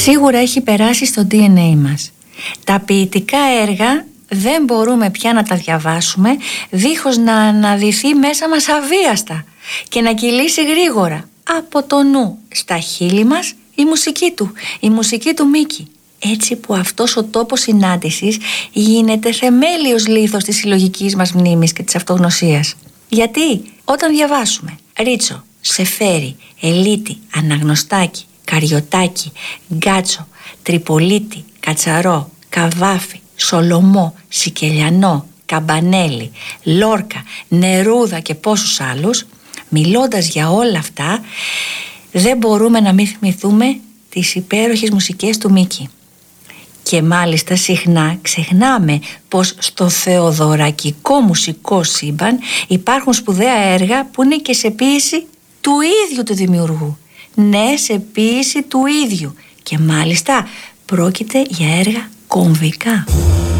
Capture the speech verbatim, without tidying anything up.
Σίγουρα έχει περάσει στο ντι εν έι μας. Τα ποιητικά έργα δεν μπορούμε πια να τα διαβάσουμε δίχως να αναδυθεί μέσα μας αβίαστα και να κυλήσει γρήγορα από το νου στα χείλη μας η μουσική του, η μουσική του Μίκη. Έτσι που αυτός ο τόπος συνάντησης γίνεται θεμέλιος λίθος της συλλογικής μας μνήμης και της αυτογνωσίας. Γιατί όταν διαβάσουμε Ρίτσο, Σεφέρι, Ελίτη, Αναγνωστάκη, Καριωτάκη, Γκάτσο, Τριπολίτη, Κατσαρό, Καβάφη, Σολομό, Σικελιανό, Καμπανέλη, Λόρκα, Νερούδα και πόσους άλλους, μιλώντας για όλα αυτά, δεν μπορούμε να μην θυμηθούμε τις υπέροχες μουσικές του Μίκη. Και μάλιστα συχνά ξεχνάμε πως στο θεοδωρακικό μουσικό σύμπαν υπάρχουν σπουδαία έργα που είναι και σε ποίηση του ίδιου του δημιουργού. Ναι, σε ποίηση του ίδιου. Και μάλιστα πρόκειται για έργα κομβικά.